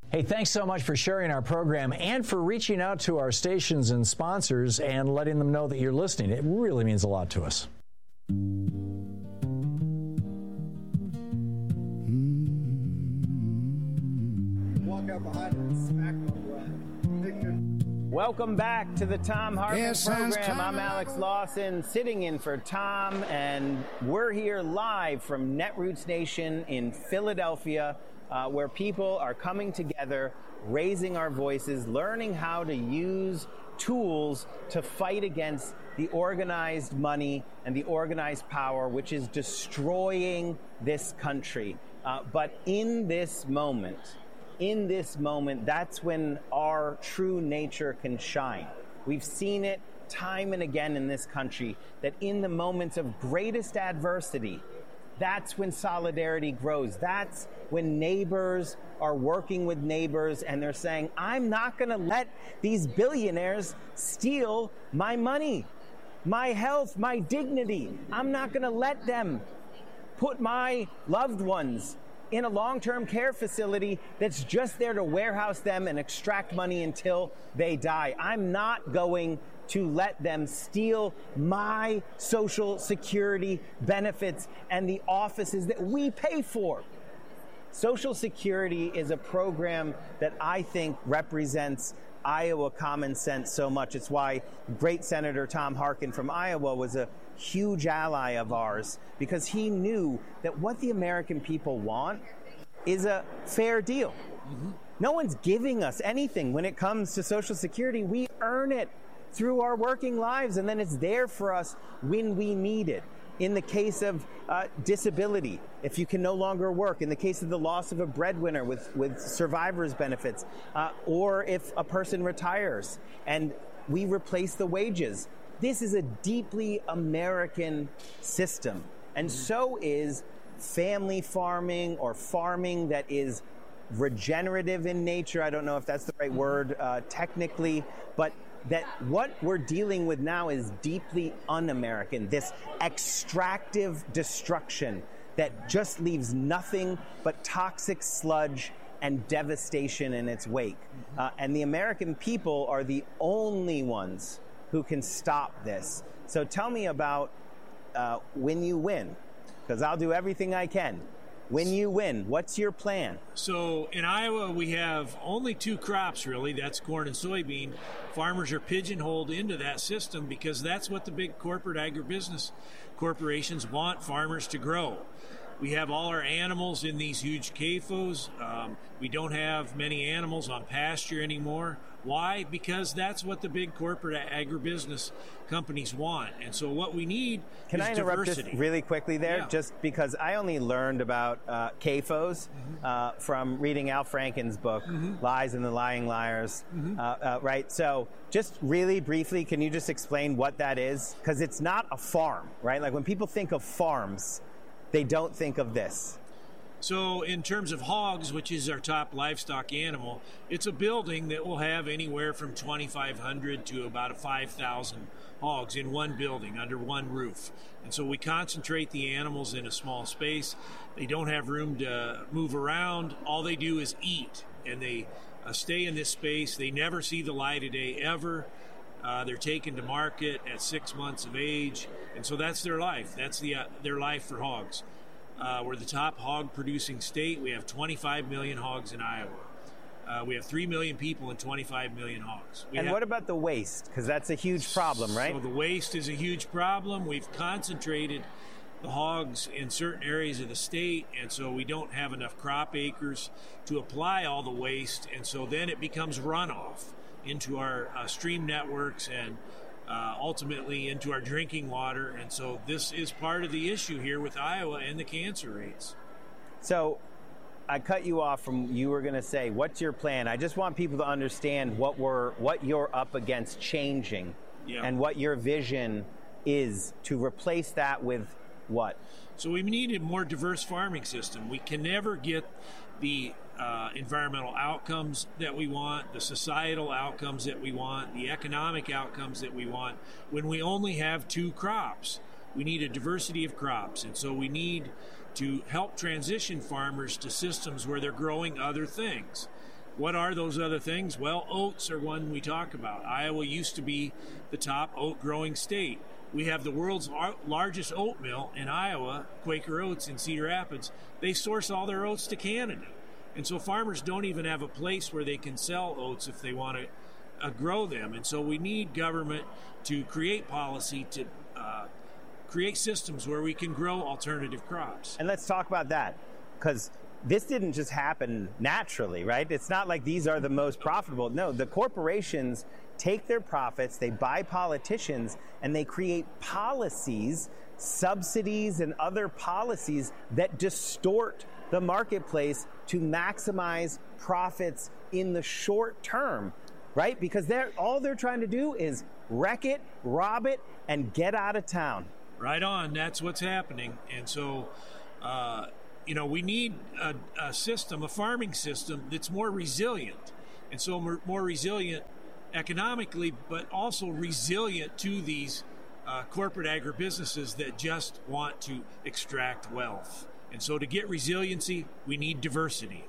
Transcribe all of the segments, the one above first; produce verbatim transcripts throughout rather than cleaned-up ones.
Hey, thanks so much for sharing our program and for reaching out to our stations and sponsors and letting them know that you're listening. It really means a lot to us. Walk out behind him and smack him on the butt. Welcome back to the Thom Hartmann Yes, program. I'm Alex Lawson, sitting in for Tom, and we're here live from Netroots Nation in Philadelphia, uh, where people are coming together, raising our voices, learning how to use tools to fight against the organized money and the organized power, which is destroying this country. Uh, but in this moment, in this moment, that's when our true nature can shine. We've seen it time and again in this country, that in the moments of greatest adversity, that's when solidarity grows. That's when neighbors are working with neighbors and they're saying, I'm not going to let these billionaires steal my money, my health, my dignity. I'm not going to let them put my loved ones in a long-term care facility that's just there to warehouse them and extract money until they die. I'm not going to let them steal my Social Security benefits and the offices that we pay for. Social Security is a program that I think represents Iowa common sense so much. It's why great Senator Tom Harkin from Iowa was a huge ally of ours, because he knew that what the American people want is a fair deal. Mm-hmm. No one's giving us anything when it comes to Social Security. We earn it through our working lives, and then it's there for us when we need it. In the case of uh, disability, if you can no longer work, in the case of the loss of a breadwinner with, with survivor's benefits, uh, or if a person retires and we replace the wages. This is a deeply American system, and so is family farming or farming that is regenerative in nature. I don't know if that's the right word uh, technically, but that what we're dealing with now is deeply un-American, this extractive destruction that just leaves nothing but toxic sludge and devastation in its wake. Uh, and the American people are the only ones who can stop this. So tell me about uh, when you win, because I'll do everything I can. When you win, what's your plan? So in Iowa, we have only two crops, really. That's corn and soybean. Farmers are pigeonholed into that system because that's what the big corporate agribusiness corporations want farmers to grow. We have all our animals in these huge C A F Os. Um, we don't have many animals on pasture anymore. Why? Because that's what the big corporate agribusiness companies want. And so what we need Can is I interrupt diversity. just really quickly there? Yeah. Just because I only learned about uh, C A F Os mm-hmm. uh, from reading Al Franken's book, mm-hmm. Lies and the Lying Liars, mm-hmm. uh, uh, right? So just really briefly, can you just explain what that is? Because it's not a farm, right? Like when people think of farms, they don't think of this. So in terms of hogs, which is our top livestock animal, it's a building that will have anywhere from twenty-five hundred to about five thousand hogs in one building under one roof. And so we concentrate the animals in a small space. They don't have room to move around. All they do is eat, and they uh, stay in this space. They never see the light of day ever. Uh, they're taken to market at six months of age, and so that's their life. That's the uh, their life for hogs. Uh, we're the top hog-producing state. We have twenty-five million hogs in Iowa. Uh, we have three million people and twenty-five million hogs. We and have, what about the waste? Because that's a huge problem, right? So the waste is a huge problem. We've concentrated the hogs in certain areas of the state, and so we don't have enough crop acres to apply all the waste, and so then it becomes runoff into our uh, stream networks and uh, ultimately into our drinking water. And so this is part of the issue here with Iowa and the cancer rates. So I cut you off from, you were going to say, what's your plan? I just want people to understand what we're, what you're up against changing yeah. and what your vision is to replace that with what? So we need a more diverse farming system. We can never get the uh, environmental outcomes that we want, the societal outcomes that we want, the economic outcomes that we want when we only have two crops. We need a diversity of crops, and so we need to help transition farmers to systems where they're growing other things. What are those other things? Well, oats are one we talk about. Iowa used to be the top oat growing state. We have the world's largest oat mill in Iowa, Quaker Oats in Cedar Rapids. They source all their oats to Canada. And so farmers don't even have a place where they can sell oats if they want to uh, grow them. And so we need government to create policy to uh, create systems where we can grow alternative crops. And let's talk about that, because this didn't just happen naturally, right? It's not like these are the most profitable. No, the corporations take their profits, they buy politicians, and they create policies, subsidies, and other policies that distort the marketplace to maximize profits in the short term, right? Because they're all they're trying to do is wreck it, rob it, and get out of town. Right on. That's what's happening. And so, uh, you know, we need a, a system, a farming system that's more resilient. And so more, more resilient economically, but also resilient to these uh, corporate agribusinesses that just want to extract wealth. And so to get resiliency, we need diversity.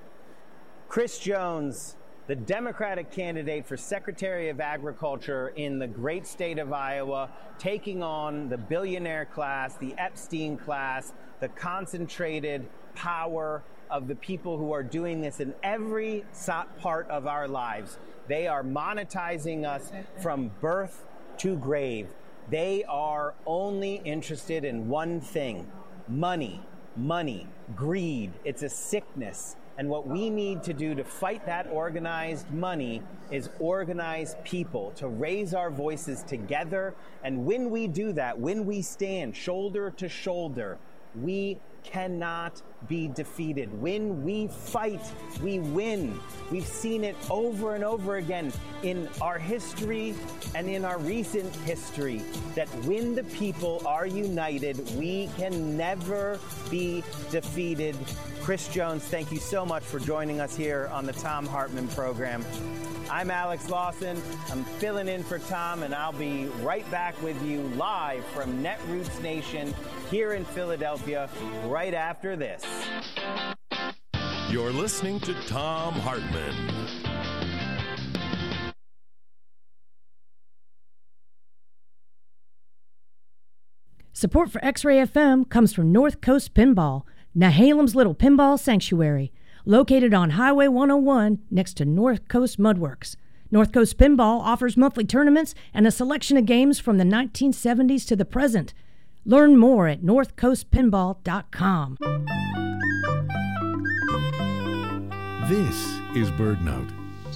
Chris Jones, the Democratic candidate for Secretary of Agriculture in the great state of Iowa, taking on the billionaire class, the Epstein class, the concentrated power of the people who are doing this in every part of our lives. They are monetizing us from birth to grave. They are only interested in one thing: money, money, greed. It's a sickness. And what we need to do to fight that organized money is organize people, to raise our voices together. And when we do that, when we stand shoulder to shoulder, we cannot be defeated. When we fight, we win. We've seen it over and over again in our history and in our recent history, that when the people are united, we can never be defeated. Chris Jones, thank you so much for joining us here on the Thom Hartmann program. I'm Alex Lawson. I'm filling in for Tom, and I'll be right back with you live from Netroots Nation here in Philadelphia right after this. You're listening to Thom Hartmann. Support for X-Ray F M comes from North Coast Pinball, Nehalem's little pinball sanctuary, located on Highway one oh one next to North Coast Mudworks. North Coast Pinball offers monthly tournaments and a selection of games from the nineteen seventies to the present. Learn more at north coast pinball dot com. This is BirdNote.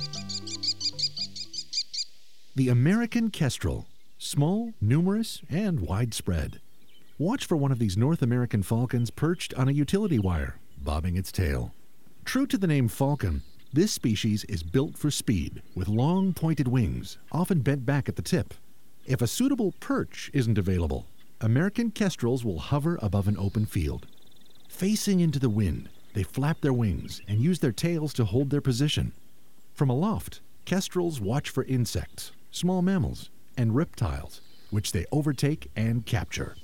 The American kestrel. Small, numerous, and widespread. Watch for one of these North American falcons perched on a utility wire, bobbing its tail. True to the name falcon, this species is built for speed, with long pointed wings, often bent back at the tip. If a suitable perch isn't available, American kestrels will hover above an open field. Facing into the wind, they flap their wings and use their tails to hold their position. From aloft, kestrels watch for insects, small mammals, and reptiles, which they overtake and capture.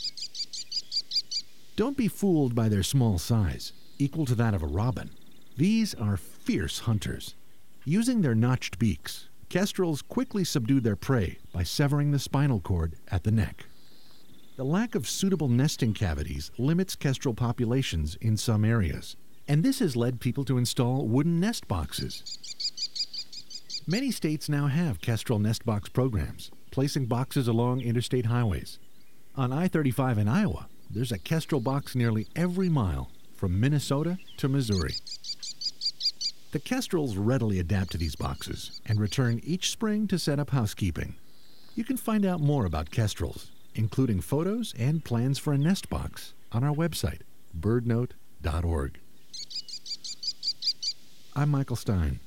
Don't be fooled by their small size, equal to that of a robin. These are fierce hunters. Using their notched beaks, kestrels quickly subdue their prey by severing the spinal cord at the neck. The lack of suitable nesting cavities limits kestrel populations in some areas, and this has led people to install wooden nest boxes. Many states now have kestrel nest box programs, placing boxes along interstate highways. On I thirty-five in Iowa, there's a kestrel box nearly every mile, from Minnesota to Missouri. The kestrels readily adapt to these boxes and return each spring to set up housekeeping. You can find out more about kestrels, including photos and plans for a nest box, on our website, bird note dot org. I'm Michael Stein.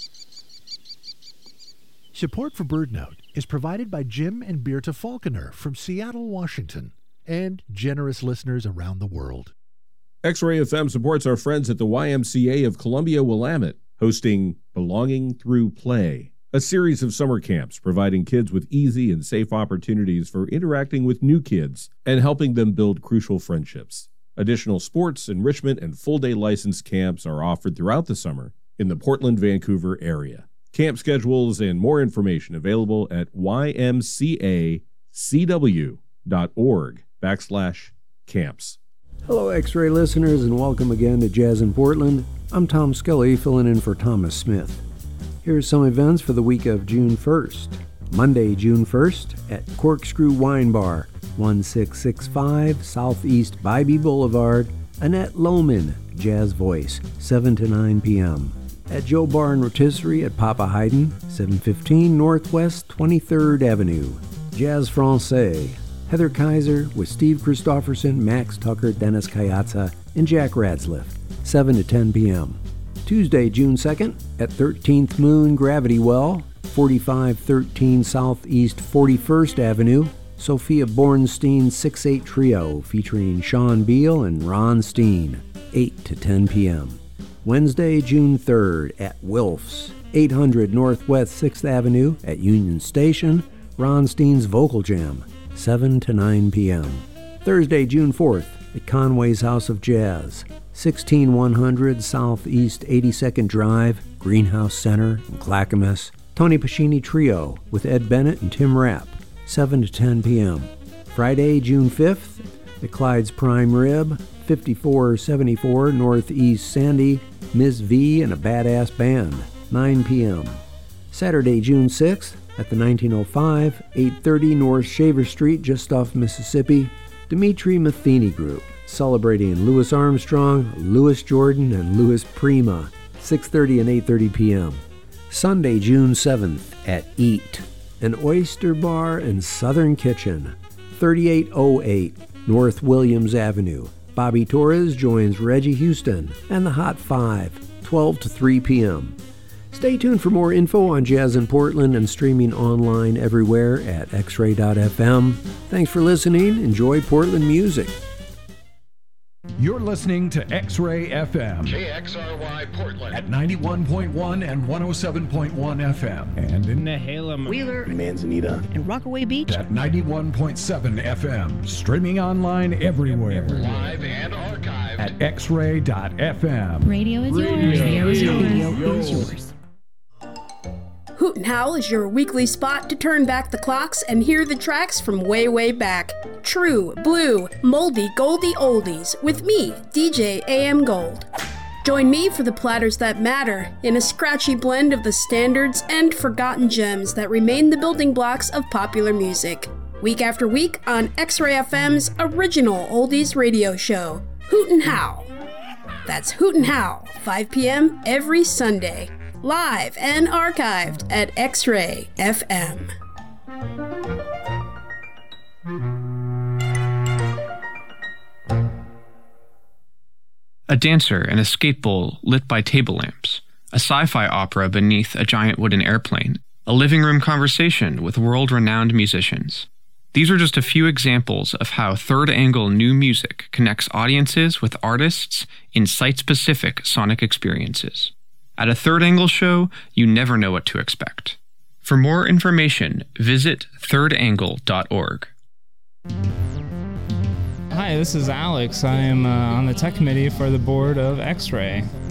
Support for BirdNote is provided by Jim and Birta Falconer from Seattle, Washington, and generous listeners around the world. X-Ray F M supports our friends at the Y M C A of Columbia-Willamette, hosting Belonging Through Play, a series of summer camps providing kids with easy and safe opportunities for interacting with new kids and helping them build crucial friendships. Additional sports, enrichment, and full-day licensed camps are offered throughout the summer, in the Portland, Vancouver area. Camp schedules and more information available at ymcacw.org backslash camps. Hello, X-Ray listeners, and welcome again to Jazz in Portland. I'm Tom Scully, filling in for Thomas Smith. Here's some events for the week of June first. Monday, June first, at Corkscrew Wine Bar, one six six five Southeast Bybee Boulevard, Annette Lohman, Jazz Voice, seven to nine p.m. At Joe Bar and Rotisserie at Papa Haydn, seven fifteen Northwest twenty-third Avenue. Jazz Francais, Heather Kaiser with Steve Christofferson, Max Tucker, Dennis Kayatsa, and Jack Radsliff, seven to ten p.m. Tuesday, June second, at thirteenth Moon Gravity Well, forty-five thirteen Southeast forty-first Avenue, Sophia Bornstein six eight Trio featuring Sean Beal and Ron Steen, eight to ten p.m. Wednesday, June third, at Wilf's, eight hundred Northwest sixth Avenue at Union Station, Ron Steen's Vocal Jam, seven to nine p.m. Thursday, June fourth, at Conway's House of Jazz, sixteen one hundred Southeast eighty-second Drive, Greenhouse Center in Clackamas, Tony Pascini Trio with Ed Bennett and Tim Rapp, seven to ten p.m. Friday, June fifth, at Clyde's Prime Rib, fifty-four seventy-four Northeast Sandy, Miz V and a Badass Band, nine p.m. Saturday, June sixth, at the nineteen oh five, eight thirty North Shaver Street, just off Mississippi, Dimitri Matheny Group, celebrating Louis Armstrong, Louis Jordan, and Louis Prima, six thirty and eight thirty p.m. Sunday, June seventh, at Eat, an oyster bar and southern kitchen, thirty-eight oh eight North Williams Avenue. Bobby Torres joins Reggie Houston and the Hot Five, twelve to three p.m. Stay tuned for more info on Jazz in Portland and streaming online everywhere at x ray dot f m. Thanks for listening. Enjoy Portland music. You're listening to X-Ray F M. K X R Y Portland. At ninety-one point one and one oh seven point one F M. And in Nehalem, Wheeler, Manzanita, and Rockaway Beach. At ninety-one point seven F M. Streaming online everywhere. Live and archived. At x ray dot f m. Radio is yours. Radio is yours. Radio is yours. Hoot and Howl is your weekly spot to turn back the clocks and hear the tracks from way, way back. True, blue, moldy, goldy oldies with me, D J A M Gold. Join me for the platters that matter in a scratchy blend of the standards and forgotten gems that remain the building blocks of popular music. Week after week on X-Ray F M's original oldies radio show, Hoot and Howl. That's Hoot and Howl, five p.m. every Sunday. Live and archived at X-Ray F M. A dancer in a skate bowl lit by table lamps, a sci-fi opera beneath a giant wooden airplane, a living room conversation with world-renowned musicians. These are just a few examples of how Third Angle New Music connects audiences with artists in site-specific sonic experiences. At a Third Angle show, you never know what to expect. For more information, visit third angle dot org. Hi, this is Alex. I am uh, on the tech committee for the board of X-Ray.